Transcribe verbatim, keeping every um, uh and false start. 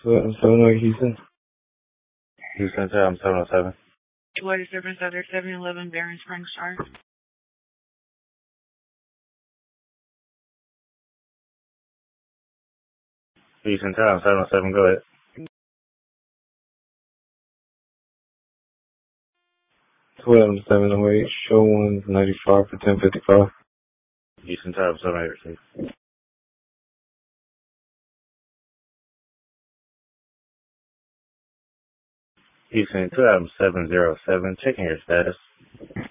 seven oh eight Houston. Houston to um, seven oh seven. two eighty-seven South seven eleven Barron Springs, Charge. Houston to um, seven oh seven, go ahead. twelve seven oh eight, show one ninety-five for ten fifty-five. Houston to um, seven eight six. Houston to um, seven oh seven, checking your status.